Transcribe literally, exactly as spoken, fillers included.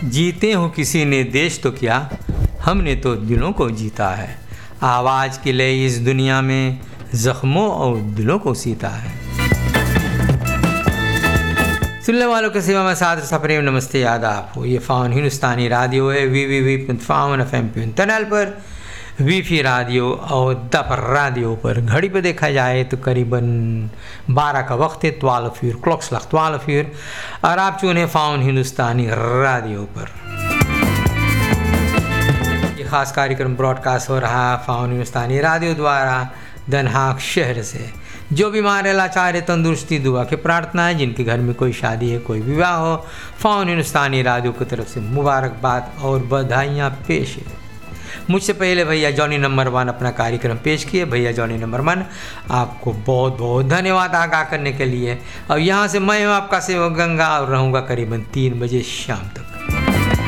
जीते हो किसी ने देश तो क्या, हमने तो दिलों को जीता है। आवाज़ की लय इस दुनिया में ज़ख्मों और दिलों को सीता है। सुनने वालों के सेवा में सादर सा प्रेम नमस्ते आदाब हो। ये फ़ाउन हिंदुस्तानी रेडियो है we we we फ़ाउन F M channel पर, वीफी रेडियो और दपर रेडियो पर। घड़ी पर देखा जाए तो करीबन बारह का वक्त है, ट्वेल्व फिर क्लॉक्स लग ट्वेल्व फिर, और आप चुने फ़ाउन हिंदुस्तानी रेडियो पर। ये ख़ास कार्यक्रम ब्रॉडकास्ट हो रहा है फ़ाउन हिंदुस्तानी रेडियो द्वारा दन हाग शहर से। जो बीमार है, लाचार है, तंदुरुस्ती दुआ की प्रार्थना है। जिनके घर में कोई शादी है, कोई विवाह हो, फ़ाउन हिंदुस्तानी रेडियो की तरफ से मुबारकबाद और बधाइयाँ पेश है। मुझसे पहले भैया जॉनी नंबर वन अपना कार्यक्रम पेश किए। भैया जॉनी नंबर वन, आपको बहुत बहुत धन्यवाद आगाह करने के लिए। और यहाँ से मैं हूँ आपका सेवक गंगा और रहूँगा करीबन तीन बजे शाम तक।